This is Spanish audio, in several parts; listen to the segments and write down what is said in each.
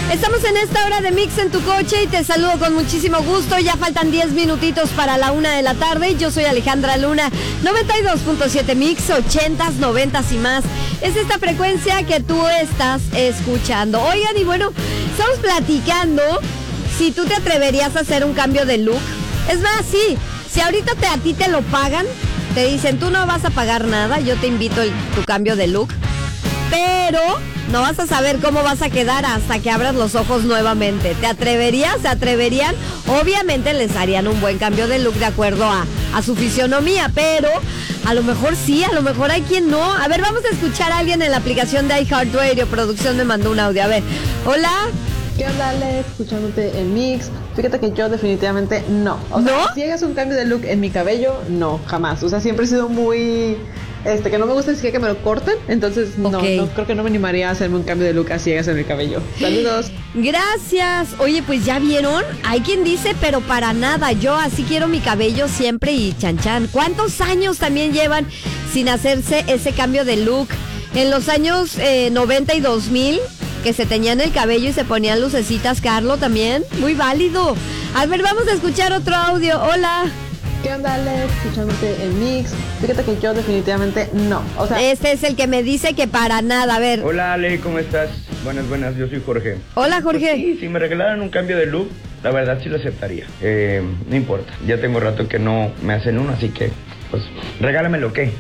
Estamos en esta hora de Mix en tu coche y te saludo con muchísimo gusto. Ya faltan 10 minutitos para la 1 de la tarde. Yo soy Alejandra Luna, 92.7 Mix, 80s, 90s y más. Es esta frecuencia que tú estás escuchando. Oigan, y bueno, estamos platicando si tú te atreverías a hacer un cambio de look. Es más, sí, si ahorita a ti te lo pagan, te dicen, tú no vas a pagar nada, yo te invito tu cambio de look, pero no vas a saber cómo vas a quedar hasta que abras los ojos nuevamente. ¿Te atreverías? ¿Se atreverían? Obviamente les harían un buen cambio de look de acuerdo a su fisionomía, pero a lo mejor sí, a lo mejor hay quien no. A ver, vamos a escuchar a alguien en la aplicación de iHeartRadio. Producción me mandó un audio. A ver, hola. ¿Qué onda, Ale? Escuchándote en Mix. Fíjate que yo definitivamente no. O sea, ¿no? Si hagas un cambio de look en mi cabello, no, jamás. O sea, siempre he sido muy... que no me gusta ni siquiera que me lo corten. Entonces, no, creo que no me animaría a hacerme un cambio de look a ciegas en el cabello. Saludos. Gracias. Oye, pues ya vieron, hay quien dice, pero para nada, yo así quiero mi cabello siempre y chan chan. ¿Cuántos años también llevan sin hacerse ese cambio de look? En los años 90 y 2000, que se teñían el cabello y se ponían lucecitas, Carlo, también, muy válido. A ver, vamos a escuchar otro audio. Hola. ¿Qué onda, Ale? Escuchándote en Mix. Fíjate que yo definitivamente no. O sea, este es el que me dice que para nada. A ver. Hola, Ale, ¿cómo estás? Buenas, yo soy Jorge. Hola, Jorge. Pues sí, si me regalaran un cambio de look, la verdad sí lo aceptaría. No importa, ya tengo rato que no me hacen uno, así que, pues, regálamelo, ¿qué?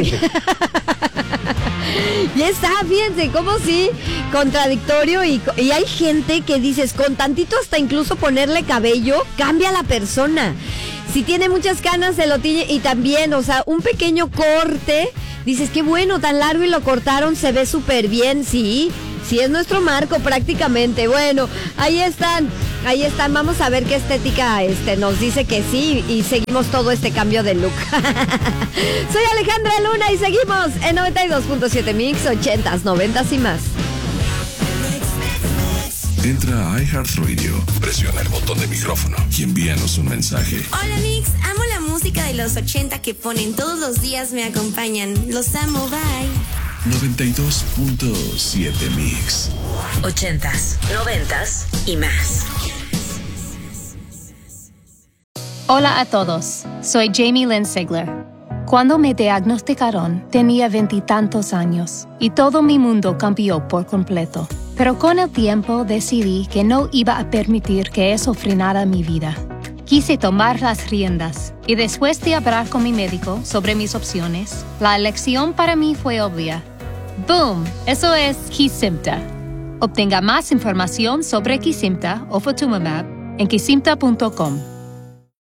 Ya está, fíjense, como sí, contradictorio y hay gente que dices, con tantito hasta incluso ponerle cabello, cambia la persona. Si tiene muchas canas, se lo tiñe y también, o sea, un pequeño corte, dices, qué bueno, tan largo y lo cortaron, se ve súper bien, sí, es nuestro marco prácticamente. Bueno, ahí están, vamos a ver qué estética nos dice que sí y seguimos todo este cambio de look. Soy Alejandra Luna y seguimos en 92.7 Mix, 80s, 90s y más. Entra a iHeartRadio, presiona el botón de micrófono y envíanos un mensaje. Hola, Mix, amo la música de los 80 que ponen todos los días, me acompañan. Los amo, bye. 92.7 Mix. 80s, 90s y más. Hola a todos, soy Jamie Lynn Sigler. Cuando me diagnosticaron, tenía 20 y tantos años y todo mi mundo cambió por completo. Pero con el tiempo decidí que no iba a permitir que eso frenara mi vida. Quise tomar las riendas y después de hablar con mi médico sobre mis opciones, la elección para mí fue obvia. ¡Boom! Eso es Kesimpta. Obtenga más información sobre Kesimpta o Ofatumumab en kesimpta.com.